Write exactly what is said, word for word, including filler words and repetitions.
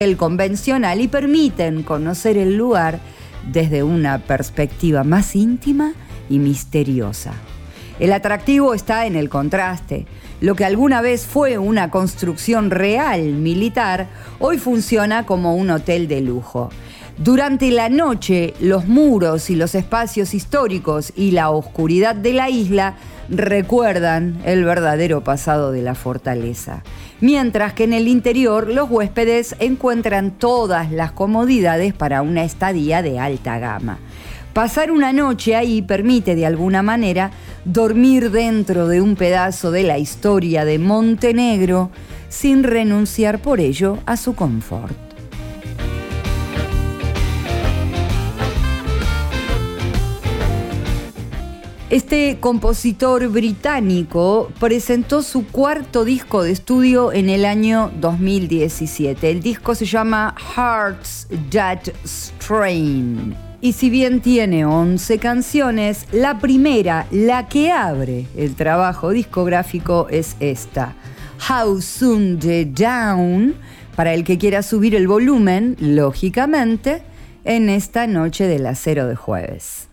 convencional y permiten conocer el lugar desde una perspectiva más íntima y misteriosa. El atractivo está en el contraste. Lo que alguna vez fue una construcción real militar, hoy funciona como un hotel de lujo. Durante la noche, los muros y los espacios históricos y la oscuridad de la isla recuerdan el verdadero pasado de la fortaleza. Mientras que en el interior, los huéspedes encuentran todas las comodidades para una estadía de alta gama. Pasar una noche ahí permite de alguna manera dormir dentro de un pedazo de la historia de Montenegro sin renunciar por ello a su confort. Este compositor británico presentó su cuarto disco de estudio en el año dos mil diecisiete. El disco se llama Hearts That Strain. Y si bien tiene once canciones, la primera, la que abre el trabajo discográfico, es esta, How Soon the Dawn, para el que quiera subir el volumen, lógicamente, en esta noche del acero de jueves.